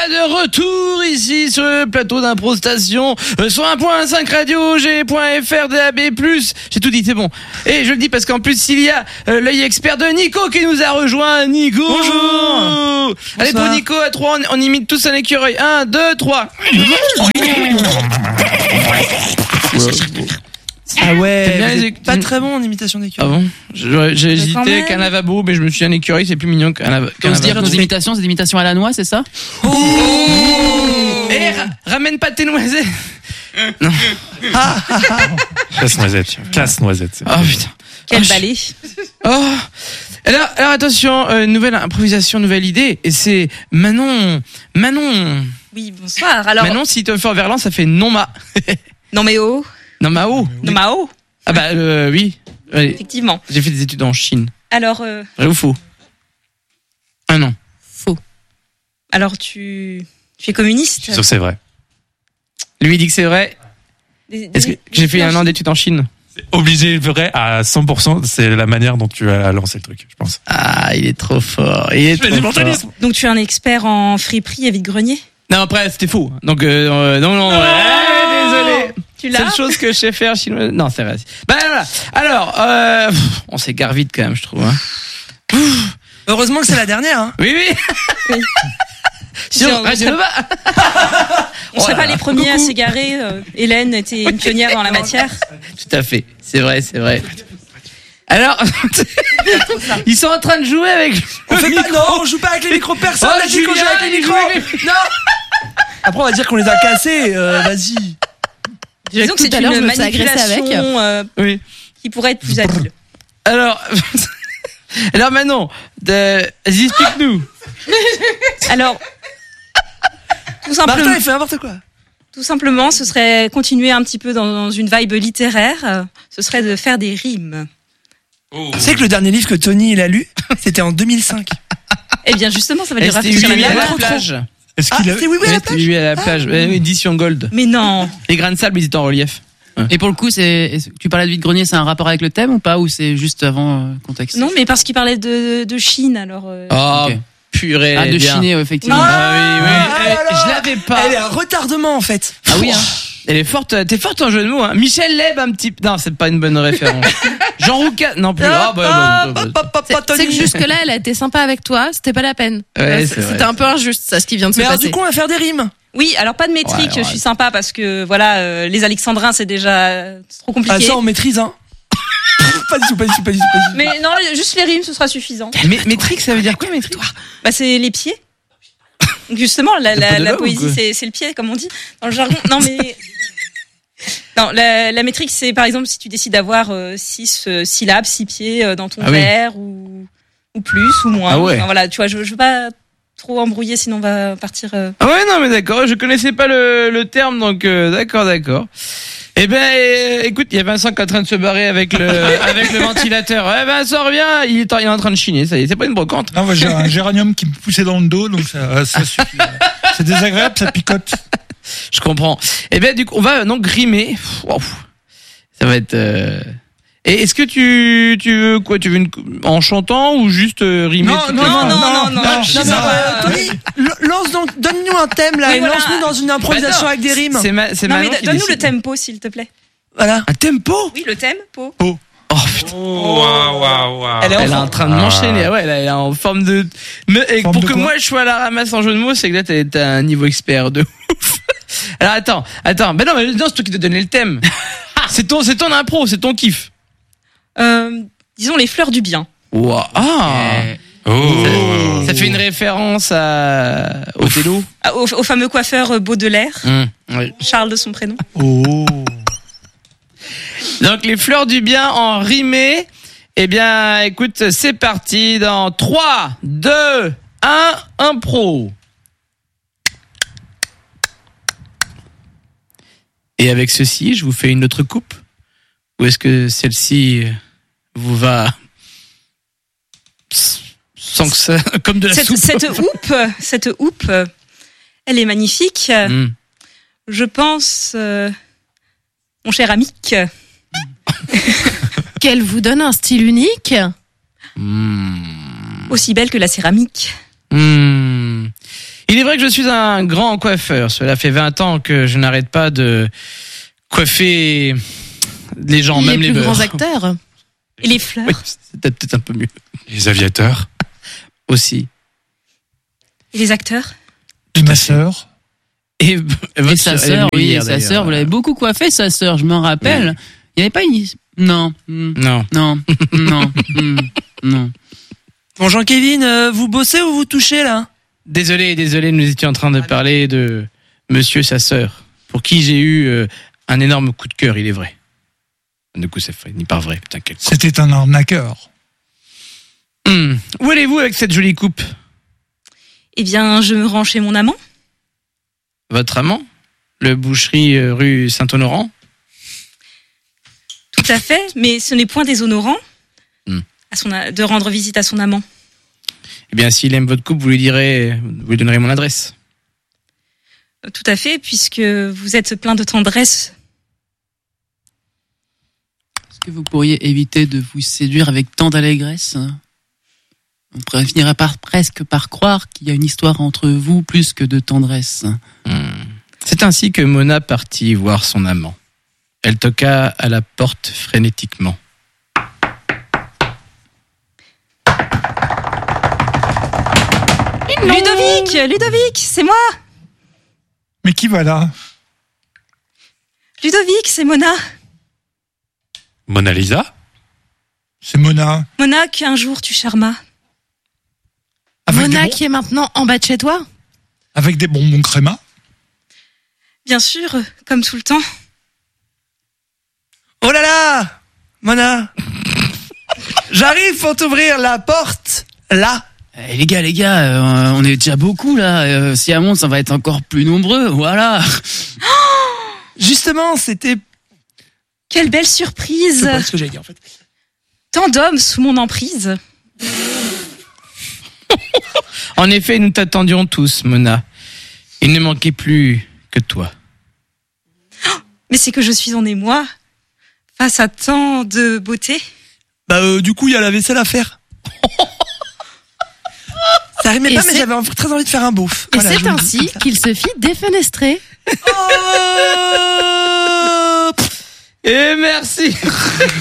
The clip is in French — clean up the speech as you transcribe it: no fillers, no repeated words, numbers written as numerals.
de retour ici sur le plateau d'Improstation sur 1.5 radio G.fr DAB+. J'ai tout dit, c'est bon. Et je le dis parce qu'en plus il y a l'œil expert de Nico qui nous a rejoint. Nico. Bonjour. Allez, pour Nico à 3, on imite tous un écureuil. 1, 2, 3. Ah ouais, bien vous les êtes pas très bon en imitation d'écureuil. Ah bon? J'ai hésité avec un lavabo, mais je me suis dit un écureuil, c'est plus mignon qu'un lavabo. On se dire que nos imitations, c'est des imitations à la noix, c'est ça? Et ramène pas tes noisettes. Non. Casse-noisette. Oh putain. Quel balai. Oh. Alors attention, nouvelle improvisation, nouvelle idée. Et c'est Manon. Oui, bonsoir. Alors. Manon, si tu veux faire Verlan, ça fait non-ma. Non mais oh. Non-ma-oh. Non-ma-oh. Ah bah oui. Allez. Effectivement. J'ai fait des études en Chine. Alors. Vrai ou faux? Ah non. Faux. Alors tu es communiste? Je suis sûr que c'est vrai. Lui il dit que c'est vrai. Est-ce que j'ai fait un an d'études en Chine? C'est obligé vrai à 100%. C'est la manière dont tu as lancé le truc, je pense. Ah, il est trop fort. Donc tu es un expert en friperie et vide-grenier? Non, après c'était faux. Donc non. Désolé. Tu l'as? Seule chose que je sais faire chinois. Non, c'est vrai. Bah voilà. Alors, on s'égare vite quand même, je trouve. Hein. Heureusement que c'est la dernière. Hein. Oui. On serait pas les premiers à s'égarer. Hélène était une pionnière dans la matière. Tout à fait. C'est vrai. Alors, ils sont en train de jouer avec. On fait pas, non, on joue pas avec les micros. Personne n'a dit qu'on joue avec les micros. Non. Après, on va dire qu'on les a cassés. Vas-y. Disons que c'est une manipulation qui pourrait être plus habile. Alors Manon, explique-nous. Alors, tout simplement. Martin, il fait n'importe quoi. Tout simplement, ce serait continuer un petit peu dans une vibe littéraire. Ce serait de faire des rimes. Tu sais que le dernier livre que Tony il a lu, c'était en 2005. Eh bien, justement, ça va lui C'était rafraîchir la lui à la mémoire. plage. Est-ce qu'il a... c'est oui à la plage. Lui à la plage. Édition Gold. Mais non. Les grains de sable, ils étaient en relief. Et pour le coup, tu parlais de vide-grenier, c'est un rapport avec le thème ou pas? Ou c'est juste avant contexte? Non, mais parce qu'il parlait de Chine, alors. Oh, ok. purée. Ah, de bien. Chine, effectivement. Je l'avais pas. Elle est un retardement en fait. Ah oui, hein. Elle est forte, t'es forte en jeu de mots, hein. Michel Leb, un petit, non, c'est pas une bonne référence. Jean Roucas, non plus. C'est que jusque-là, elle a été sympa avec toi, c'était pas la peine. Ouais, C'était un peu injuste, ça, ce qui vient de se Mais alors, passer. du coup, on va faire des rimes. Oui, alors pas de métrique, Ouais. je suis sympa parce que voilà, les alexandrins c'est déjà trop compliqué. Ah, ça, on maîtrise, hein. Pas du tout. Mais non, juste les rimes, ce sera suffisant. Mais métrique, ça veut dire quoi, métrique? Bah c'est les pieds. Donc justement, la podologue poésie ou quoi c'est le pied, comme on dit dans le jargon. Non mais non, la métrique c'est par exemple si tu décides d'avoir 6 syllabes, 6 pieds dans ton vers ou plus ou moins. Ah ouais. Enfin, voilà, tu vois, je veux pas trop embrouiller sinon on va partir. Ah ouais, non, mais d'accord, je connaissais pas le terme, donc d'accord. Eh ben, écoute, il y a Vincent qui est en train de se barrer avec le ventilateur. Ouais, Vincent, reviens, il est en train de chiner, ça y est, c'est pas une brocante. Non, moi, j'ai un géranium qui me poussait dans le dos, donc ça suffit. C'est désagréable, ça picote. Je comprends. Eh ben, du coup, on va donc grimer. Wow. Ça va être... Et est-ce que tu veux quoi? Tu veux en chantant ou juste rimer? Non. Tony, donne-nous un thème là, Oui, et voilà. lance-nous dans une improvisation avec des rimes. C'est Non Manon mais qui donne-nous le décide. tempo s'il te plaît. Voilà. Un tempo? Oui, le tempo. Oh putain. Waouh. Elle Elle est en train de m'enchaîner. Ouais, elle est en forme de. Mais Forme pour de que quoi moi je sois à la ramasse en jeu de mots, c'est que là t'as un niveau expert de ouf. Alors attends. Ben non, c'est toi qui t'as donné le thème. c'est ton impro, c'est ton kiff. Disons les fleurs du bien. Wow. Ah. Ça fait une référence à Othello. Au fameux coiffeur Baudelaire, Oui. Charles de son prénom. Oh. Donc les fleurs du bien en rimé. Eh bien, écoute, c'est parti dans 3, 2, 1, impro. Et avec ceci, je vous fais une autre coupe? Ou est-ce que celle-ci vous va sans que ça, comme de la soupe? Cette houppe, elle est magnifique. Je pense, mon cher Amic, Qu'elle vous donne un style unique. aussi belle que la céramique. Une Il est vrai que je suis un grand coiffeur. Cela fait 20 ans que je n'arrête pas de coiffer les gens, même les plus beurs. grands acteurs. Et les fleurs Oui, c'est peut-être un peu mieux. Les aviateurs. Aussi. et les acteurs. Et ma sœur. Et sa sœur, oui, sa sœur, vous l'avez beaucoup coiffé, sa sœur, je m'en rappelle. Il n'y avait pas une... Non. Non. Non. Non. Non. Bon, Jean-Kévin, vous bossez ou vous touchez, là? Désolé, nous étions en train de parler de monsieur, sa sœur, pour qui j'ai eu un énorme coup de cœur, il est vrai. Du coup, c'est fini par vrai, putain, quel con. C'était un arnaqueur. Où allez-vous avec cette jolie coupe? Eh bien, je me rends chez mon amant. Votre amant? Le boucherie rue Saint-Honorant? Tout à fait, mais ce n'est point déshonorant de rendre visite à son amant. Eh bien, s'il aime votre coupe, vous lui donnerez mon adresse. Tout à fait, puisque vous êtes plein de tendresse. Est-ce que vous pourriez éviter de vous séduire avec tant d'allégresse? On finirait presque par croire qu'il y a une histoire entre vous plus que de tendresse. C'est ainsi que Mona partit voir son amant. Elle toqua à la porte frénétiquement. Ludovic, c'est moi. Mais qui va là? Ludovic, c'est Mona. Mona Lisa? C'est Mona. Mona qu'un jour tu charmas. Mona qui est maintenant en bas de chez toi? Avec des bonbons créma? Bien sûr, comme tout le temps. Oh là là, Mona. J'arrive pour t'ouvrir la porte, là. Les gars, on est déjà beaucoup là. Si elle monte, ça va être encore plus nombreux. Voilà. Justement, c'était... Quelle belle surprise. C'est pas ce que j'allais dire en fait. Tant d'hommes sous mon emprise. En effet, nous t'attendions tous, Mona. Il ne manquait plus que toi. Mais c'est que je suis en émoi face à tant de beauté. Du coup, il y a la vaisselle à faire. Ça rimait pas, mais j'avais très envie de faire un beauf. Et c'est ainsi qu'il se fit défenestrer. Oh Et merci.